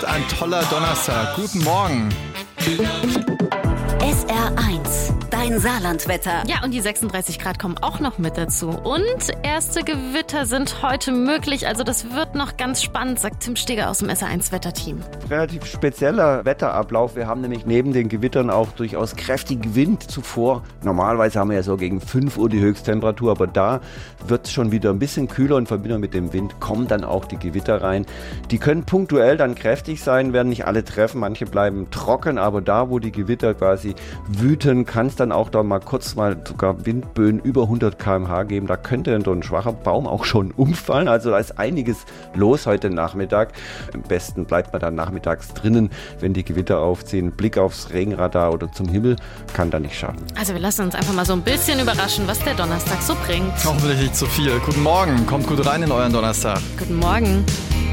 ein toller Donnerstag. Guten Morgen. SR1, dein Saarlandwetter. Ja, und die 36 Grad kommen auch noch mit dazu. Und erste Gewitter sind heute möglich. Also das wird noch ganz spannend, sagt Tim Steger aus dem SR1-Wetterteam. Relativ spezieller Wetterablauf. Wir haben nämlich neben den Gewittern auch durchaus kräftigen Wind zuvor. Normalerweise haben wir ja so gegen 5 Uhr die Höchsttemperatur, aber da wird es schon wieder ein bisschen kühler. In Verbindung mit dem Wind kommen dann auch die Gewitter rein. Die können punktuell dann kräftig sein, werden nicht alle treffen. Manche bleiben trocken, aber da, wo die Gewitter quasi wüten, kann es dann auch da mal kurz sogar Windböen über 100 km/h geben. Da könnte dann so ein schwacher Baum auch schon umfallen. Also da ist einiges los heute Nachmittag. Am besten bleibt man dann nachmittags drinnen, wenn die Gewitter aufziehen. Blick aufs Regenradar oder zum Himmel kann da nicht schaden. Also wir lassen uns einfach mal so ein bisschen überraschen, was der Donnerstag so bringt. Hoffentlich nicht zu viel. Guten Morgen, kommt gut rein in euren Donnerstag. Guten Morgen.